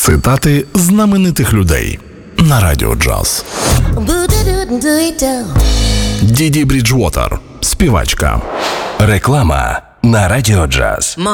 Цитати знаменитих людей на Радіо Джаз. Діді Бріджвотер, співачка. Реклама на Радіо Джаз.